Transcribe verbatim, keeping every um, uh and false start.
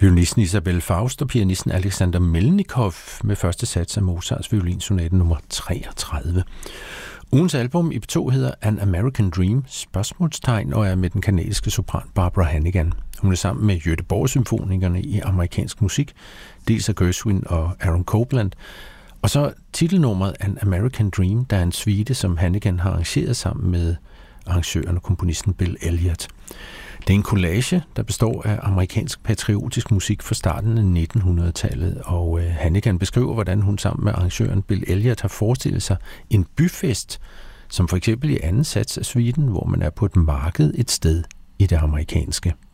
Violinisten Isabelle Faust og pianisten Alexander Melnikov med første sats af Mozarts violinsonate nummer treogtredive. Ugens album i P to hedder An American Dream, spørgsmålstegn, og er med den kanadiske sopran Barbara Hannigan. Hun er sammen med Göteborg-symfonikerne i amerikansk musik, dels af Gershwin og Aaron Copland, og så titelnummeret An American Dream, der er en suite, som Hannigan har arrangeret sammen med arrangøren og komponisten Bill Elliott. Det er en collage, der består af amerikansk patriotisk musik fra starten af nitten hundrede-tallet, og øh, Hannigan beskriver, hvordan hun sammen med arrangøren Bill Elliott har forestillet sig en byfest, som for eksempel i anden sats af suiten, hvor man er på et marked et sted i det amerikanske.